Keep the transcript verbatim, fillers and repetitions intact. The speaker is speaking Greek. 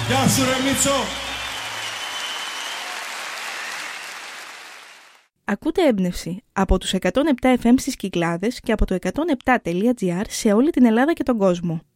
Γεια σου ρε Μίτσο. Ακούτε Έμπνευση από τους εκατόν επτά εφ εμ στις Κυκλάδες και από το εκατόν επτά τελεία τζι άρ σε όλη την Ελλάδα και τον κόσμο.